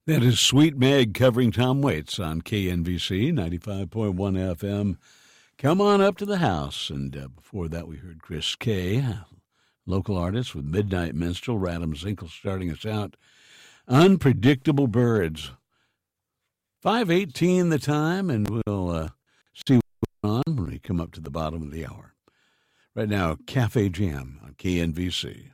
That is Sweet Meg covering Tom Waits on KNVC 95.1 FM. Come on up to the house. And before that, we heard Chris Kay, local artist with Midnight Minstrel, Radham Zinkel starting us out. Unpredictable Birds. 5:18 the time, and we'll see what's on when we come up to the bottom of the hour. Right now, Cafe Jam on KNVC.